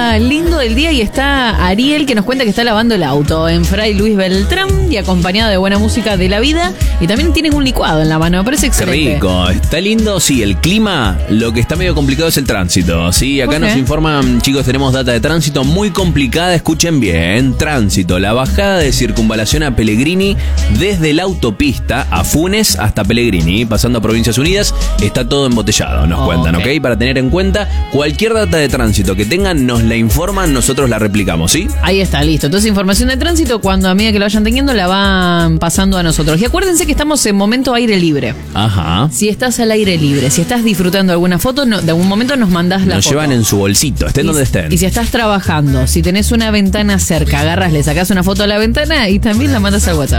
está lindo del día y está Ariel que nos cuenta que está lavando el auto en Fray Luis Beltrán y acompañada de buena música de la vida. Y también tienen un licuado en la mano, me parece excelente. Qué rico, está lindo, sí, el clima, lo que está medio complicado es el tránsito, sí, acá nos informan, chicos, tenemos data de tránsito muy complicada, escuchen bien, tránsito, la bajada de circunvalación a Pellegrini desde la autopista a Funes hasta Pellegrini, pasando a Provincias Unidas, está todo embotellado, nos cuentan, ¿ok? Para tener en cuenta, cualquier data de tránsito que tengan, nos la informan, nosotros la replicamos, ¿sí? Ahí está, listo. Entonces, información de tránsito, cuando a medida que lo vayan teniendo, la van pasando a nosotros. Y acuérdense que estamos en momento aire libre. Ajá. Si estás al aire libre, si estás disfrutando de alguna foto, de algún momento nos mandás la foto. Nos llevan en su bolsito, estén donde estén. Y si estás trabajando, si tenés una ventana cerca, agarras, le sacás una foto a la ventana y también la mandas al WhatsApp.